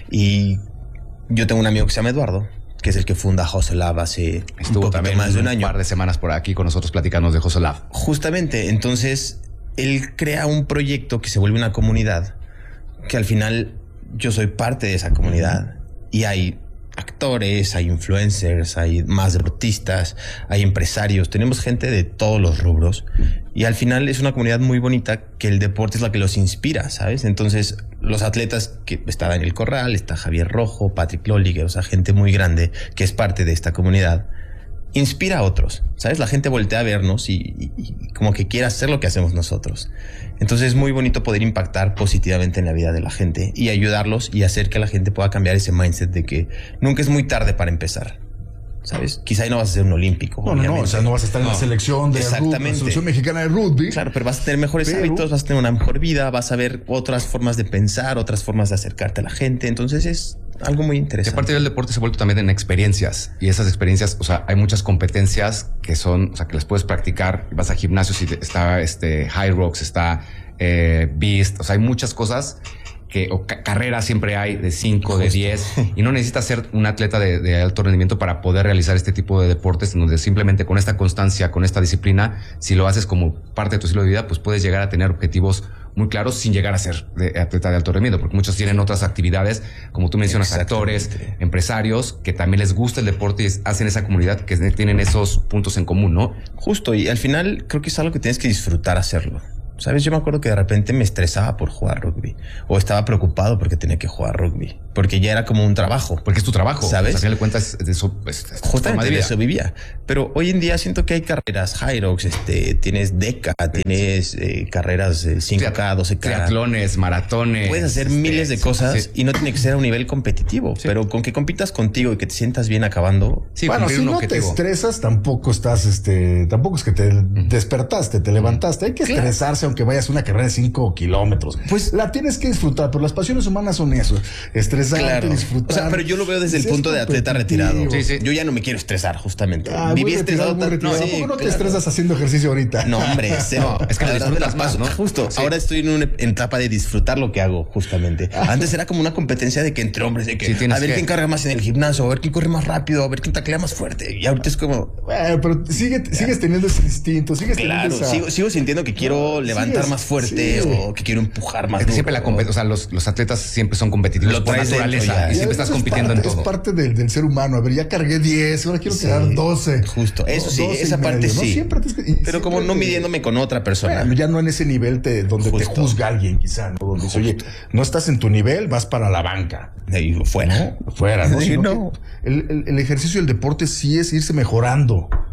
Y yo tengo un amigo que se llama Eduardo, que es el que funda Hustle Lab hace Estuvo un también más de un año. Un par de semanas por aquí con nosotros platicando de Hustle Lab. Justamente, entonces él crea un proyecto que se vuelve una comunidad, que al final yo soy parte de esa comunidad y hay actores, hay influencers, hay más deportistas, hay empresarios, tenemos gente de todos los rubros y al final es una comunidad muy bonita que el deporte es la que los inspira, ¿sabes? Entonces los atletas que está Daniel Corral, está Javier Rojo, Patrick Lolliger, o sea, gente muy grande que es parte de esta comunidad, inspira a otros, ¿sabes? La gente voltea a vernos y, y, y como que quiere hacer lo que hacemos nosotros. Entonces es muy bonito poder impactar positivamente en la vida de la gente y ayudarlos y hacer que la gente pueda cambiar ese mindset de que nunca es muy tarde para empezar, ¿sabes? Quizá no vas a ser un olímpico. No, no, no, o sea, no vas a estar en no. la selección de Exactamente. rugby, la selección mexicana de rugby. Claro, pero vas a tener mejores pero... hábitos, vas a tener una mejor vida, vas a ver otras formas de pensar, otras formas de acercarte a la gente. Entonces es algo muy interesante. Y aparte del deporte se ha vuelto también en experiencias y esas experiencias, o sea, hay muchas competencias que son, o sea, que las puedes practicar. Vas a gimnasios y está este High Rocks, está eh, Beast, o sea, hay muchas cosas que o ca carreras siempre hay de cinco, de diez y no necesitas ser un atleta de, de alto rendimiento para poder realizar este tipo de deportes en donde simplemente con esta constancia, con esta disciplina, si lo haces como parte de tu estilo de vida, pues puedes llegar a tener objetivos muy claros sin llegar a ser de atleta de alto rendimiento, porque muchos tienen otras actividades, como tú mencionas, actores, empresarios, que también les gusta el deporte y hacen esa comunidad que tienen esos puntos en común, ¿no? Justo, y al final creo que es algo que tienes que disfrutar hacerlo. ¿Sabes? Yo me acuerdo que de repente me estresaba por jugar rugby o estaba preocupado porque tenía que jugar rugby, porque ya era como un trabajo. Porque es tu trabajo, ¿sabes? Al final de cuentas, de eso, pues, justamente de, de eso vivía. Pero hoy en día siento que hay carreras Hyrox, este, tienes DECA, tienes eh, carreras cinco K, doce K. Triatlones, maratones. Puedes hacer este, miles de cosas sí. y no tiene que ser a un nivel competitivo, sí. pero con que compitas contigo y que te sientas bien acabando. Sí, bueno, si no objetivo. te estresas, tampoco estás, este, tampoco es que te uh-huh. despertaste, te levantaste. Hay que claro. estresarse aunque vayas a una carrera de cinco kilómetros. Pues la tienes que disfrutar, pero las pasiones humanas son eso. Estresarte, claro. disfrutar. O sea, pero yo lo veo desde el punto de atleta retirado. Sí, sí. Yo ya no me quiero estresar, justamente. Ah, Viví estresado. Tan... No, sí, ¿cómo no te claro. estresas haciendo ejercicio ahorita? No, hombre, cero. No, es que la verdad las más, ¿no? Justo. Sí. Ahora estoy en una etapa de disfrutar lo que hago, justamente. Antes era como una competencia de que entre hombres, de que sí, a ver que... quién carga más en el gimnasio, a ver quién corre más rápido, a ver quién taclea más fuerte. Y ahorita es como... Bueno, pero sigue, sigues teniendo ese instinto, sigues claro, teniendo esa... sigo, sigo sintiendo que quiero levantar más fuerte sí. o que quiero empujar más. Es que siempre la competencia, o sea, los, los atletas siempre son competitivos lo por naturaleza y, y siempre estás compitiendo parte, en todo. Es parte del, del ser humano. A ver, ya cargué diez, ahora quiero sí. cargar doce. Justo, eso sí, esa parte medio, sí. ¿no? Siempre te, pero siempre como no midiéndome con otra persona. Bueno, ya no en ese nivel te, donde Justo. te juzga alguien, quizá, ¿no? Donde dice, oye, no estás en tu nivel, vas para la banca. Ahí fuera. ¿No? Fuera, ¿no? Sí, no. El, el, el ejercicio del deporte sí es irse mejorando.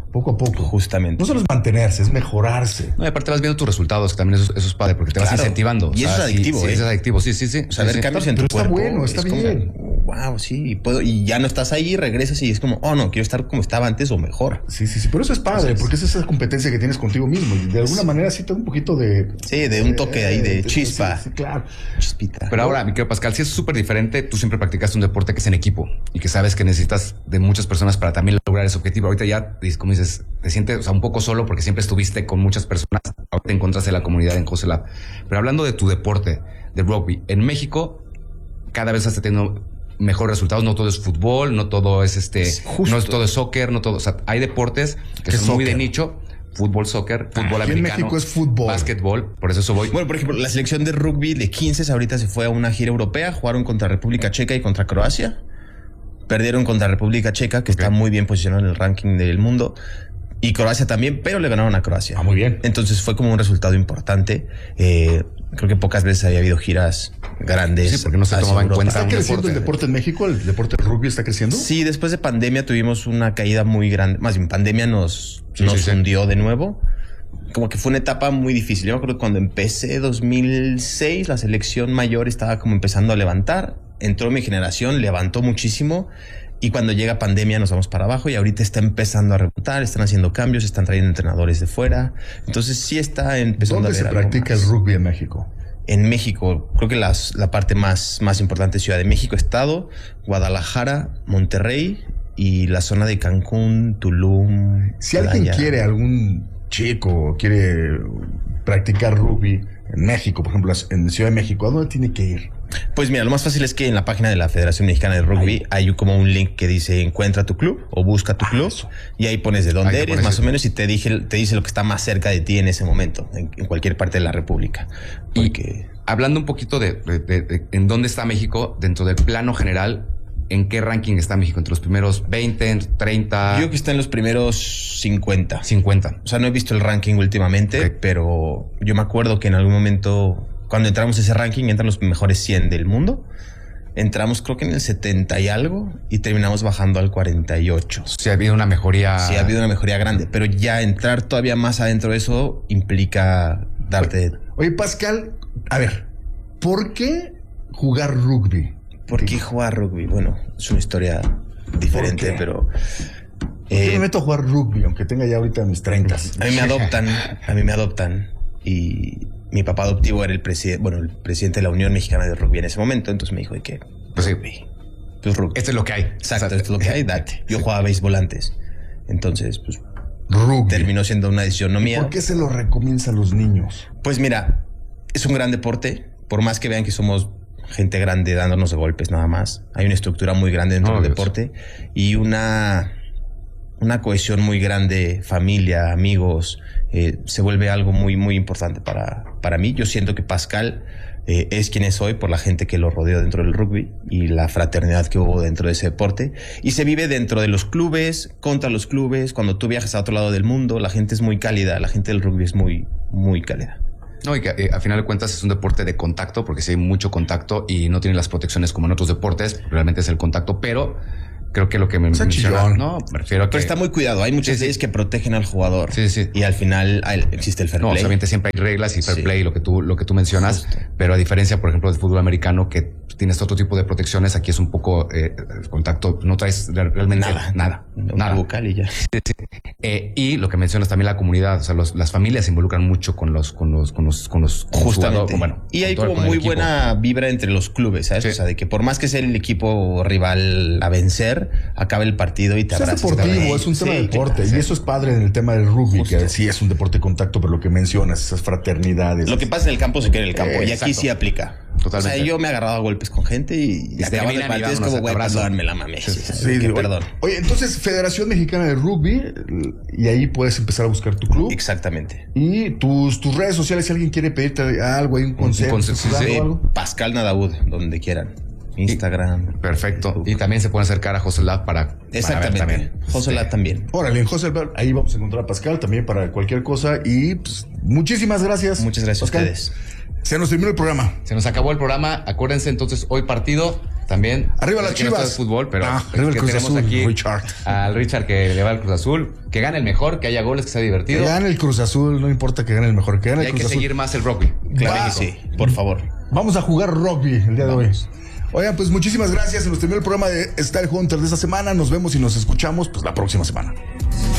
Poco a poco. Justamente. No solo es mantenerse, es mejorarse. No, y aparte vas viendo tus resultados, que también eso, eso es padre, porque te Claro. vas incentivando. Y o eso sea, es adictivo, sí, ¿eh? sí, es adictivo, sí, sí, sí. O sea, ver sí, cambios sí. en tu Pero está cuerpo. bueno, está es como, bien. wow, sí. Y, puedo, y ya no estás ahí, regresas y es como, oh, no, quiero estar como estaba antes o mejor. Sí, sí, sí. Pero eso es padre, Entonces, porque es esa competencia que tienes contigo mismo. Y de alguna manera sí te da un poquito de... Sí, de un toque ahí de de- chispa. Sí, sí, claro. Chispita. Pero ahora, mi querido Pascal, si es súper diferente, tú siempre practicaste un deporte que es en equipo y que sabes que necesitas de muchas personas para también lograr ese objetivo. Ahorita ya, como dices, te sientes, o sea, un poco solo porque siempre estuviste con muchas personas. Ahora te encontraste la comunidad en José Lab. Pero hablando de tu deporte, de rugby, en México cada vez estás teniendo mejores resultados. No todo es fútbol, no todo es este, no es todo es soccer, no todo. O sea, hay deportes que son muy de nicho. Fútbol, soccer, fútbol Aquí americano. en México es fútbol. Básquetbol, por eso eso voy. Bueno, por ejemplo, la selección de rugby de quince ahorita se fue a una gira europea, jugaron contra República Checa y contra Croacia. Perdieron contra República Checa, que okay. está muy bien posicionado en el ranking del mundo. Y Croacia también, pero le ganaron a Croacia. Ah, muy bien. Entonces fue como un resultado importante. Eh, creo que pocas veces había habido giras grandes. Sí, porque no se tomaba en cuenta. ¿Está creciendo el deporte en México? ¿El deporte de rugby está creciendo? Sí, después de pandemia tuvimos una caída muy grande. Más bien, pandemia nos, sí, nos sí, hundió sí. de nuevo. Como que fue una etapa muy difícil. Yo me acuerdo que cuando empecé dos mil seis, la selección mayor estaba como empezando a levantar. Entró mi generación, levantó muchísimo. Y cuando llega pandemia nos vamos para abajo y ahorita está empezando a remontar, están haciendo cambios, están trayendo entrenadores de fuera. Entonces sí está empezando a ver algo. ¿Dónde se practica el rugby en México? En México, creo que las, la parte más, más importante es Ciudad de México, Estado, Guadalajara, Monterrey y la zona de Cancún, Tulum. Si alguien Playa. quiere, algún chico quiere practicar rugby en México, por ejemplo, en Ciudad de México, ¿a dónde tiene que ir? Pues mira, lo más fácil es que en la página de la Federación Mexicana de Rugby ahí. hay como un link que dice encuentra tu club o busca tu ah, club eso. Y ahí pones de dónde eres más o menos y te, dije, te dice lo que está más cerca de ti en ese momento, en, en cualquier parte de la República. Porque... Y hablando un poquito de, de, de, de en dónde está México dentro del plano general, ¿en qué ranking está México? ¿Entre los primeros veinte, treinta? Yo creo que está en los primeros cincuenta. cincuenta. O sea, no he visto el ranking últimamente, okay. pero yo me acuerdo que en algún momento... Cuando entramos a ese ranking, entran los mejores cien del mundo. Entramos creo que en el setenta y algo y terminamos bajando al cuarenta y ocho. Sí, ha habido una mejoría. Sí, ha habido una mejoría grande, pero ya entrar todavía más adentro de eso implica darte... Oye, oye Pascal, a ver, ¿por qué jugar rugby? ¿Por qué jugar rugby? Bueno, es una historia diferente, pero... Eh, yo me meto a jugar rugby, aunque tenga ya ahorita mis treinta. A mí me adoptan, a mí me adoptan y... Mi papá adoptivo era el presidente, bueno, el presidente de la Unión Mexicana de Rugby en ese momento, entonces me dijo de que pues sí, pues rugby. Esto es lo que hay. Exacto, esto es lo que hay, date. Yo jugaba béisbol antes. Entonces, pues rugby terminó siendo una decisión no mía. ¿Por qué se lo recomiendas a los niños? Pues mira, es un gran deporte, por más que vean que somos gente grande dándonos de golpes nada más. Hay una estructura muy grande dentro oh, del Dios. deporte y una una cohesión muy grande, familia, amigos, eh, se vuelve algo muy, muy importante para, para mí. Yo siento que Pascal eh, es quien es hoy por la gente que lo rodeó dentro del rugby y la fraternidad que hubo dentro de ese deporte. Y se vive dentro de los clubes, contra los clubes. Cuando tú viajas a otro lado del mundo, la gente es muy cálida, la gente del rugby es muy, muy cálida. No, y que eh, a final de cuentas es un deporte de contacto, porque sí hay mucho contacto y no tiene las protecciones como en otros deportes, realmente es el contacto, pero... Creo que lo que me menciona, no, me refiero a que... Pero está muy cuidado. Hay muchas sí, leyes sí. que protegen al jugador. Sí, sí. Y al final hay, existe el fair no, play. No, obviamente siempre hay reglas y fair sí. play, lo que tú, lo que tú mencionas. Justo. Pero a diferencia, por ejemplo, del fútbol americano, que tienes otro tipo de protecciones, aquí es un poco eh, el contacto, no traes realmente nada. Nada. No, nada. Bucal y ya. Sí, sí. Eh, y lo que mencionas también la comunidad, o sea, los, las familias se involucran mucho con los, con los, con los, con los con Justamente. Los bueno, y hay como muy buena vibra entre los clubes, ¿sabes? Sí. O sea, de que por más que sea el equipo rival a vencer, acaba el partido y te abrazas. Es deportivo, es un tema sí, de deporte. Y eso es padre en el tema del rugby, Justo. que sí es un deporte de contacto, pero lo que mencionas, esas fraternidades. Lo que pasa en el campo se queda en el campo. Eh, y aquí exacto. sí aplica. Totalmente. O sea, yo me he agarrado a golpes con gente y, y acabando el partido es como, güey, perdón, me la mamé. Sí, sí, sí, sí, perdón. Oye, entonces, Federación Mexicana de Rugby, y ahí puedes empezar a buscar tu club. Exactamente. Y tus, tus redes sociales, si alguien quiere pedirte algo, hay un consejo. Un consejo sí, sí. algo. Pascal Nadaud, donde quieran. Instagram. Perfecto. Facebook. Y también se pueden acercar a José Lab para, Exactamente. para ver también. José Lab también. Órale, en José Lab, ahí vamos a encontrar a Pascal también para cualquier cosa. Y pues, muchísimas gracias. Muchas gracias Pascal. a ustedes. Se nos terminó el programa. Se nos acabó el programa. Acuérdense entonces, hoy partido también. Arriba las Chivas. No es fútbol, pero ah, arriba el que Cruz tenemos Azul, aquí Richard. Al Richard que le va al Cruz Azul. Que gane el mejor, que haya goles, que sea divertido. Que gane el Cruz Azul, no importa que gane el mejor, que gane y el hay Cruz que Azul. seguir más el rugby. Claro que sí, por favor. Vamos a jugar rugby el día Vamos. de hoy. Oigan, pues muchísimas gracias. Se nos terminó el programa de Style Hunter de esta semana. Nos vemos y nos escuchamos pues la próxima semana.